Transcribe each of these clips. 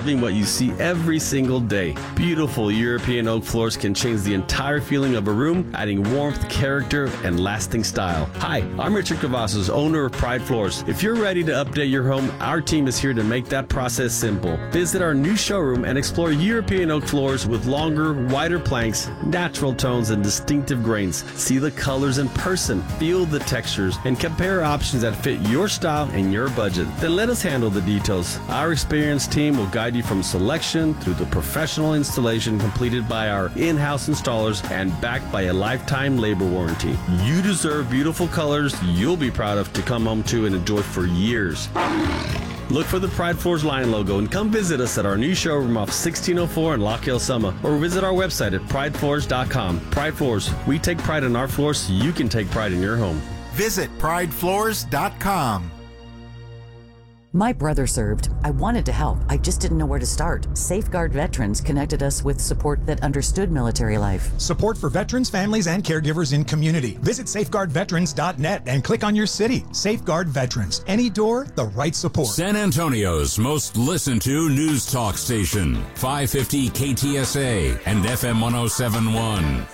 preserving what you see every single day. Beautiful European oak floors can change the entire feeling of a room, adding warmth, character, and lasting style. Hi, I'm Richard Cavazos, owner of Pride Floors. If you're ready to update your home, our team is here to make that process simple. Visit our new showroom and explore European oak floors with longer, wider planks, natural tones, and distinctive grains. See the colors in person, feel the textures, and compare options that fit your style and your budget. Then let us handle the details. Our experienced team will guide you from selection through the professional installation completed by our in-house installers and backed by a lifetime labor warranty. You deserve beautiful colors you'll be proud of to come home to and enjoy for years. Look for the Pride Floors Lion logo and come visit us at our new showroom off 1604 in Lock Hill, Summer, or visit our website at pridefloors.com. Pride Floors, we take pride in our floors so you can take pride in your home. Visit pridefloors.com. My brother served. I wanted to help. I just didn't know where to start. Safeguard Veterans connected us with support that understood military life. Support for veterans, families, and caregivers in community. Visit safeguardveterans.net and click on your city. Safeguard Veterans. Any door, the right support. San Antonio's most listened to news talk station. 550 KTSA and FM 1071.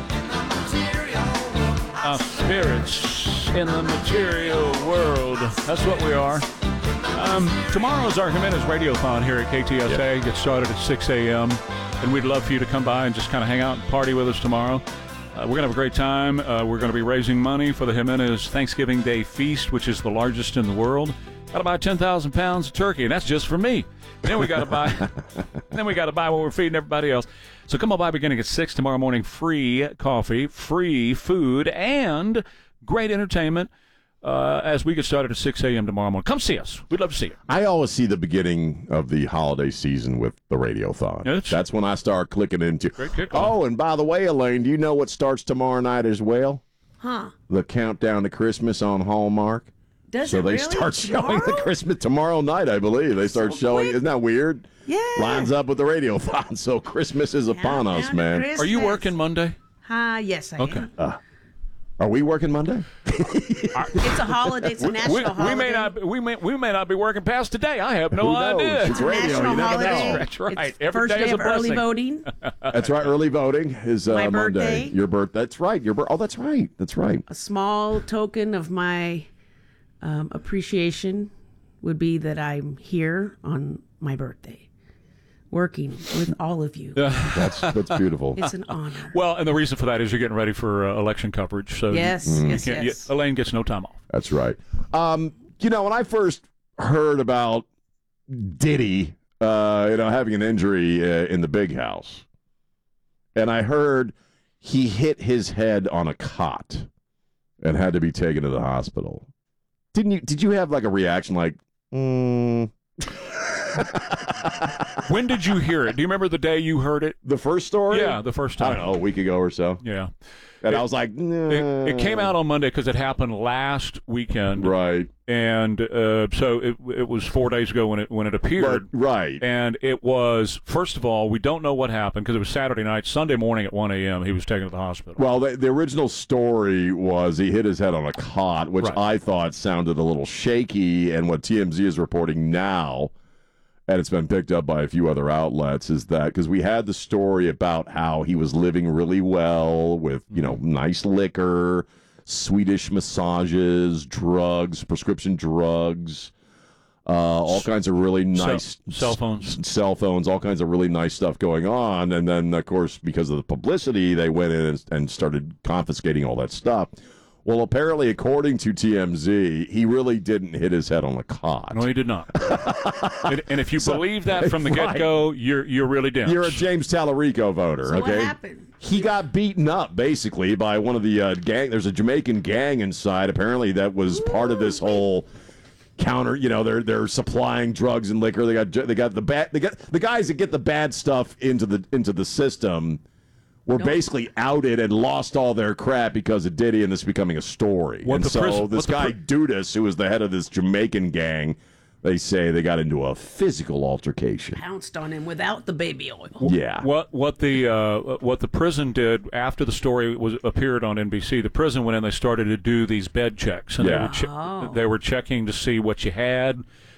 Our spirits in the material world. That's what we are. Tomorrow is our Jimenez Radiothon here at KTSA. Yep. Gets started at 6 a.m. And we'd love for you to come by and just kind of hang out and party with us tomorrow. We're going to have a great time. We're going to be raising money for the Jimenez Thanksgiving Day Feast, which is the largest in the world. Got to buy 10,000 pounds of turkey, and that's just for me. Then we got to buy. Then we got to buy what we're feeding everybody else. So come on by beginning at 6 tomorrow morning. Free coffee, free food, and great entertainment. As we get started at 6 a.m. tomorrow morning. Come see us. We'd love to see you. I always see the beginning of the holiday season with the Radiothon. Yeah, that's when I start clicking into. Great kickoff. Oh, and by the way, Elaine, do you know what starts tomorrow night as well? Huh? The countdown to Christmas on Hallmark. Does so it they really? start showing Tomorrow? the Christmas tomorrow night, I believe. They start showing. Isn't that weird? Yeah. Lines up with the Radiothon. So Christmas is upon us, man. Are you working Monday? Yes, I am. Are we working Monday? It's a holiday. It's a national holiday. We may not be working past today. I have no Who knows? idea. It's radio. You never holiday. know. That's right. It's Every first day is day a of early blessing. voting. That's right. Early voting is My Monday. birthday. Your birthday. That's right. Oh, that's right. That's right. A small token of my appreciation would be that I'm here on my birthday, working with all of you. That's beautiful. It's an honor. Well, and the reason for that is you're getting ready for election coverage. So Yes. Elaine gets no time off. That's right. When I first heard about Diddy, having an injury in the big house, and I heard he hit his head on a cot and had to be taken to the hospital. Did you have like a reaction like, When did you hear it? Do you remember the day you heard it? The first story? Yeah, the first time. I don't know, a week ago or so. Yeah. And I was like, nah. It came out on Monday because it happened last weekend. Right. And so it was 4 days ago when it appeared. But, right. And it was, first of all, we don't know what happened because it was Saturday night. Sunday morning at 1 a.m., he was taken to the hospital. Well, the original story was he hit his head on a cot, which I thought sounded a little shaky. And what TMZ is reporting now, and it's been picked up by a few other outlets, is that because we had the story about how he was living really well with, nice liquor, Swedish massages, drugs, prescription drugs, all kinds of really nice cell phones, all kinds of really nice stuff going on. And then, of course, because of the publicity, they went in and started confiscating all that stuff. Well, apparently, according to TMZ, he really didn't hit his head on the cot. No, he did not. and if you believe that from the get-go, you're really dense. You're a James Tallarico voter, So okay? what happened? He got beaten up, basically, by one of the gang. There's a Jamaican gang inside, apparently, that was part of this whole counter. They're supplying drugs and liquor. They got the guys that get the bad stuff into the system. Were basically outed and lost all their crap because of Diddy and this becoming a story. This guy, Dudas, who was the head of this Jamaican gang, they say they got into a physical altercation. Pounced on him without the baby oil. Yeah. What the prison did after the story appeared on NBC, the prison went in, they started to do these bed checks. And they were checking to see what you had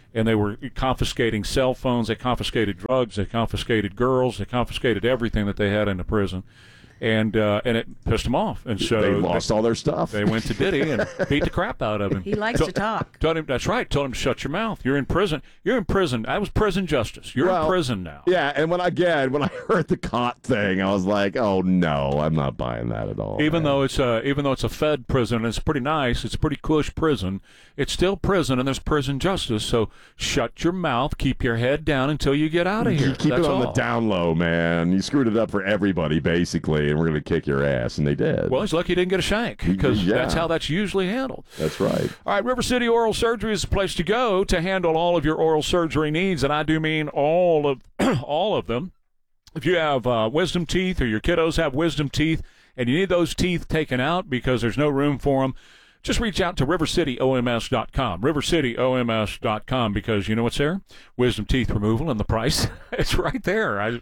and they were confiscating cell phones, they confiscated drugs, they confiscated girls, they confiscated everything that they had in the prison. And it pissed them off, and so they lost all their stuff. They went to Diddy and beat the crap out of him. He likes to talk. Told him, that's right. Told him to shut your mouth. You're in prison. You're in prison. That was prison justice. You're in prison now. Yeah, and when I heard the cot thing, I was like, oh no, I'm not buying that at all. Even though it's a Fed prison, and it's pretty nice. It's a pretty cush prison. It's still prison, and there's prison justice. So shut your mouth. Keep your head down until you get out of here. Keep it on the down low, man. You screwed it up for everybody, basically. And we're going to kick your ass, and they did. Well, he's lucky he didn't get a shank, because that's how that's usually handled. That's right. All right, River City Oral Surgery is the place to go to handle all of your oral surgery needs, and I do mean all of them. If you have wisdom teeth, or your kiddos have wisdom teeth, and you need those teeth taken out because there's no room for them, just reach out to rivercityoms.com, rivercityoms.com, because you know what's there? Wisdom teeth removal, and the price, it's right there.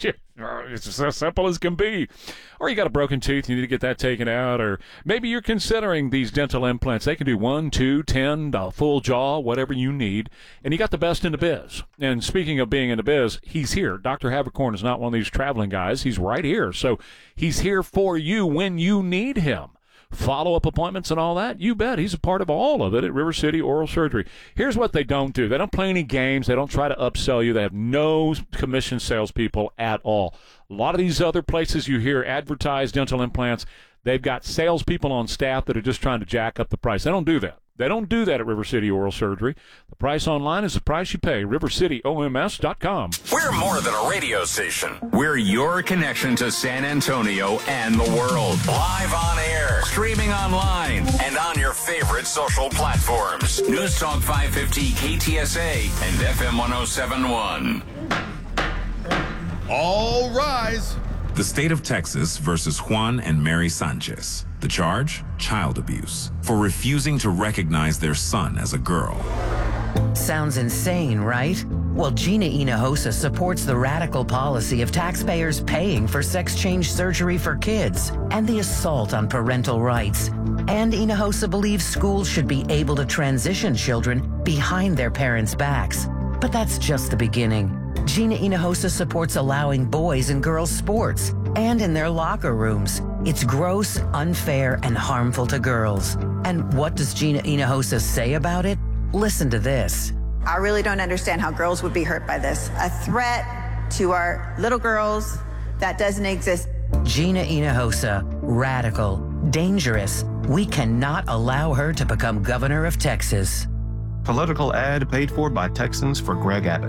It's as simple as can be. Or you got a broken tooth, you need to get that taken out, or maybe you're considering these dental implants. They can do 1, 2, 10, the full jaw, whatever you need, and you got the best in the biz. And speaking of being in the biz, he's here. Dr. Havercorn is not one of these traveling guys. He's right here. So he's here for you when you need him. Follow-up appointments and all that, you bet. He's a part of all of it at River City Oral Surgery. Here's what they don't do. They don't play any games. They don't try to upsell you. They have no commission salespeople at all. A lot of these other places you hear advertise dental implants, they've got salespeople on staff that are just trying to jack up the price. They don't do that. They don't do that at River City Oral Surgery. The price online is the price you pay. rivercityoms.com. We're more than a radio station. We're your connection to San Antonio and the world. Live on air, streaming online, and on your favorite social platforms. News Talk 550 KTSA and FM 1071. All rise. The state of Texas versus Juan and Mary Sanchez. The charge? Child abuse. For refusing to recognize their son as a girl. Sounds insane, right? Well, Gina Hinojosa supports the radical policy of taxpayers paying for sex change surgery for kids and the assault on parental rights. And Hinojosa believes schools should be able to transition children behind their parents' backs. But that's just the beginning. Gina Hinojosa supports allowing boys and girls sports and in their locker rooms. It's gross, unfair, and harmful to girls. And what does Gina Hinojosa say about it? Listen to this. I really don't understand how girls would be hurt by this. A threat to our little girls, that doesn't exist. Gina Hinojosa, radical, dangerous. We cannot allow her to become governor of Texas. Political ad paid for by Texans for Greg Abbott.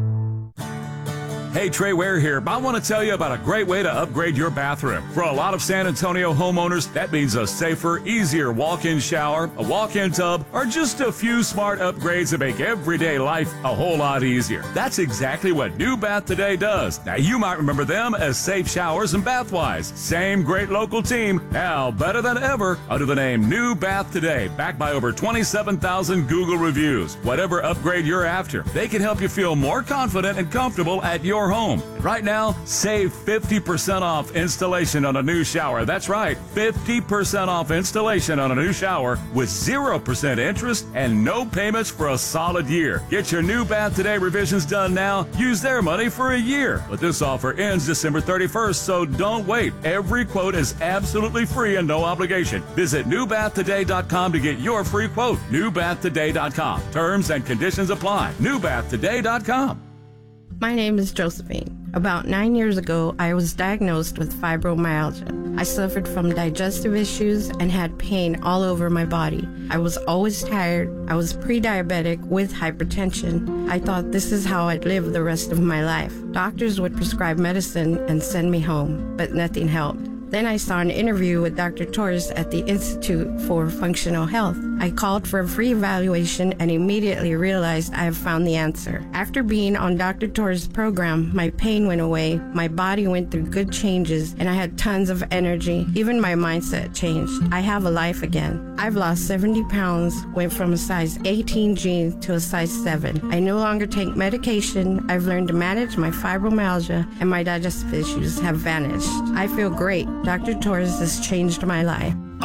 Hey, Trey Ware here. I want to tell you about a great way to upgrade your bathroom. For a lot of San Antonio homeowners, that means a safer, easier walk-in shower, a walk-in tub, or just a few smart upgrades that make everyday life a whole lot easier. That's exactly what New Bath Today does. Now, you might remember them as Safe Showers and Bathwise. Same great local team, now better than ever, under the name New Bath Today, backed by over 27,000 Google reviews. Whatever upgrade you're after, they can help you feel more confident and comfortable at your home. Right now, save 50% off installation on a new shower. That's right, 50% off installation on a new shower with 0% interest and no payments for a solid year. Get your New Bath Today revisions done now. Use their money for a year. But this offer ends December 31st, so don't wait. Every quote is absolutely free and no obligation. Visit newbathtoday.com to get your free quote. newbathtoday.com. Terms and conditions apply. newbathtoday.com. My name is Josephine. About 9 years ago, I was diagnosed with fibromyalgia. I suffered from digestive issues and had pain all over my body. I was always tired. I was pre-diabetic with hypertension. I thought this is how I'd live the rest of my life. Doctors would prescribe medicine and send me home, but nothing helped. Then I saw an interview with Dr. Torres at the Institute for Functional Health. I called for a free evaluation and immediately realized I have found the answer. After being on Dr. Torres' program, my pain went away, my body went through good changes, and I had tons of energy. Even my mindset changed. I have a life again. I've lost 70 pounds, went from a size 18 jeans to a size 7. I no longer take medication. I've learned to manage my fibromyalgia, and my digestive issues have vanished. I feel great. Dr. Torres has changed my life.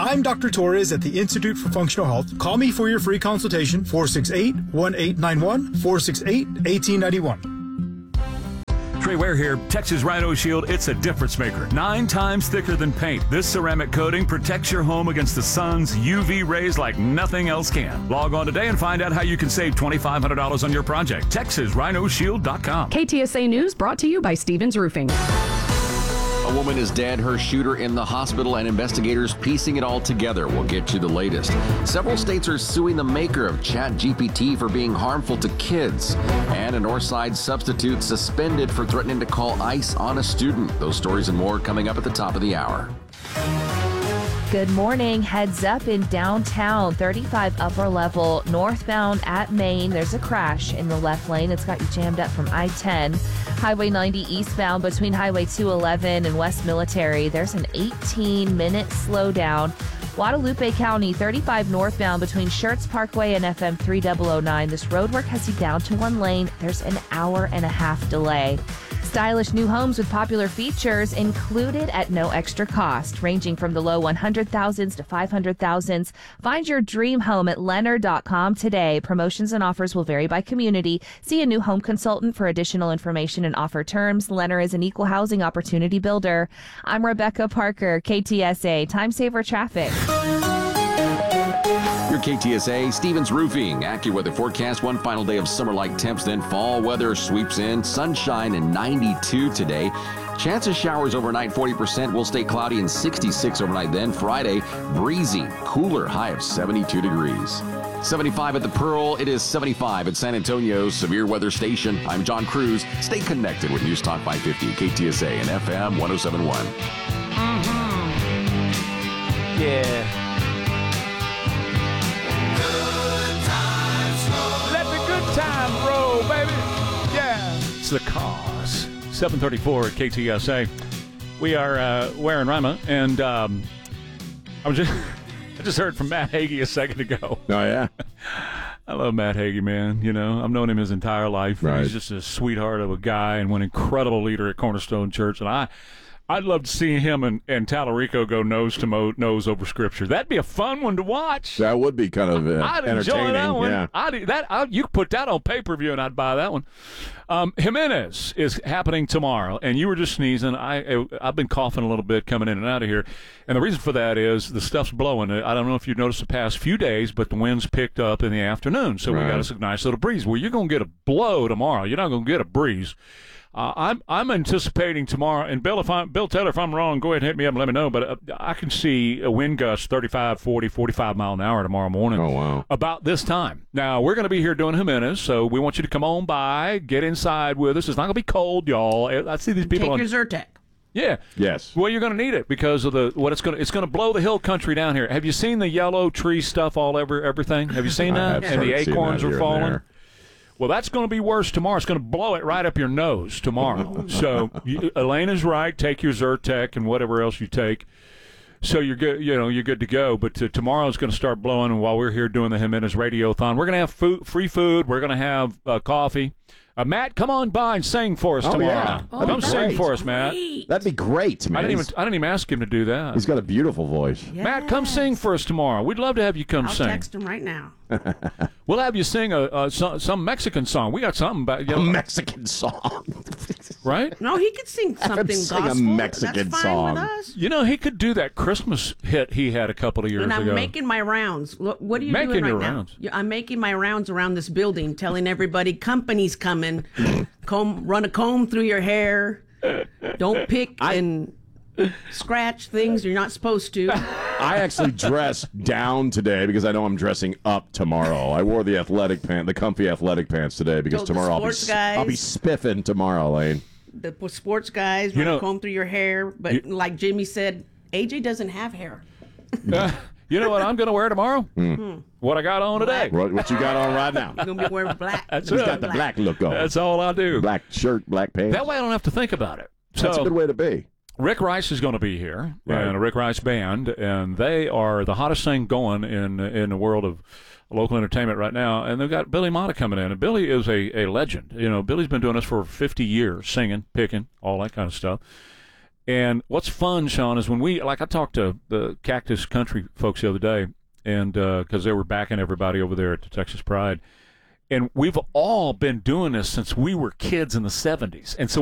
I'm Dr. Torres at the Institute for Functional Health. Call me for your free consultation, 468-1891, 468-1891. Trey Ware here. Texas Rhino Shield, it's a difference maker. 9 times thicker than paint. This ceramic coating protects your home against the sun's UV rays like nothing else can. Log on today and find out how you can save $2,500 on your project. TexasRhinoShield.com. KTSA News brought to you by Stevens Roofing. A woman is dead, her shooter in the hospital, and investigators piecing it all together. We'll get you the latest. Several states are suing the maker of ChatGPT for being harmful to kids. And a Northside substitute suspended for threatening to call ICE on a student. Those stories and more coming up at the top of the hour. Good morning. Heads up in downtown, 35 upper level, northbound at Main. There's a crash in the left lane. It's got you jammed up from I-10. Highway 90 eastbound between Highway 211 and West Military. There's an 18-minute slowdown. Guadalupe County, 35 northbound between Schertz Parkway and FM 3009. This roadwork has you down to 1 lane. There's an hour-and-a-half delay. Stylish new homes with popular features included at no extra cost, ranging from the low 100,000s to 500,000s. Find your dream home at Lennar.com today. Promotions and offers will vary by community. See a new home consultant for additional information and offer terms. Lennar is an equal housing opportunity builder. I'm Rebecca Parker, KTSA Time Saver Traffic. Your KTSA, Stevens Roofing. AccuWeather forecast. One final day of summer-like temps, then fall weather sweeps in. Sunshine and 92 today. Chance of showers overnight, 40%. Will stay cloudy and 66 overnight. Then Friday, breezy, cooler, high of 72 degrees. 75 at the Pearl. It is 75 at San Antonio's severe weather station. I'm John Cruz. Stay connected with News Talk 550, KTSA and FM 1071. Yeah. Time roll, baby. Yeah. It's the cause. 734 at KTSA. We are Ware and Rima, and I just heard from Matt Hagee a second ago. Oh, yeah? I love Matt Hagee, man. You know, I've known him his entire life. Right. He's just a sweetheart of a guy and one incredible leader at Cornerstone Church. And I'd love to see him and Tallarico go nose to nose over Scripture. That'd be a fun one to watch. That would be kind of I'd entertaining. enjoy that one. Yeah. You could put that on pay-per-view, and I'd buy that one. Jimenez is happening tomorrow, and you were just sneezing. I've been coughing a little bit coming in and out of here, and the reason for that is the stuff's blowing. I don't know if you've noticed the past few days, but the wind's picked up in the afternoon, so we got us a nice little breeze. Well, you're going to get a blow tomorrow. You're not going to get a breeze. I'm anticipating tomorrow, and Bill Taylor, if I'm wrong, go ahead and hit me up and let me know, but I can see a wind gust 35, 40, 45 mile an hour tomorrow morning. Oh, wow. About this time. Now, we're going to be here doing Jimenez, so we want you to come on by, get inside with us. It's not going to be cold, y'all. I see these people Take your Zyrtec. Yeah. Yes. Well, you're going to need it because of it's going to blow the hill country down here. Have you seen the yellow tree stuff all over everything? Have you seen that? I have and the seen acorns that are here and falling. there. Well, that's going to be worse tomorrow. It's going to blow it right up your nose tomorrow. So Elena's right. Take your Zyrtec and whatever else you take. So you're good. You're good to go. But tomorrow's going to start blowing. And while we're here doing the Jimenez Radiothon, we're going to have free food. We're going to have coffee. Matt, come on by and sing for us tomorrow. Yeah. Come sing for us, Matt. That'd be great, man. I didn't even ask him to do that. He's got a beautiful voice. Yes. Matt, come sing for us tomorrow. We'd love to have you come I'll sing. text him right now. We'll have you sing some Mexican song. We got something about a Mexican song, right? No, he could sing something sing gospel. a Mexican That's fine song. with us. You know, he could do that Christmas hit he had a couple of years And I'm ago. making my rounds. What are you Making doing right your now? rounds. I'm making my rounds around this building, telling everybody company's coming. Run a comb through your hair. Don't pick and scratch things you're not supposed to. I actually dressed down today because I know I'm dressing up tomorrow. I wore the comfy athletic pants today because Told the tomorrow sports I'll be guys. spiffing tomorrow, Lane. The sports guys run a comb through your hair, but like Jimmy said, AJ doesn't have hair. You know what I'm going to wear tomorrow? What I got on today. What you got on right now? You're going to be wearing black. That's He's it. got the black look on. That's all I do. Black shirt, black pants. That way I don't have to think about it. That's a good way to be. Rick Rice is going to be here, Right. and a Rick Rice band, and they are the hottest thing going in the world of local entertainment right now. And they've got Billy Mata coming in, and Billy is a legend. You know, Billy's been doing this for 50 years, singing, picking, all that kind of stuff. And what's fun, Sean, is when I talked to the Cactus Country folks the other day, and because they were backing everybody over there at the Texas Pride. And we've all been doing this since we were kids in the 70s. And so